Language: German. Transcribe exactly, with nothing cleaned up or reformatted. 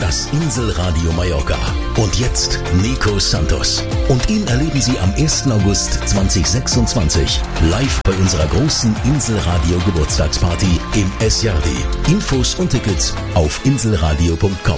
das Inselradio Mallorca. Und jetzt Nico Santos. Und ihn erleben Sie am ersten August zweitausendsechsundzwanzig live bei unserer großen Inselradio Geburtstagsparty im S Jardi. Infos und Tickets auf inselradio punkt com.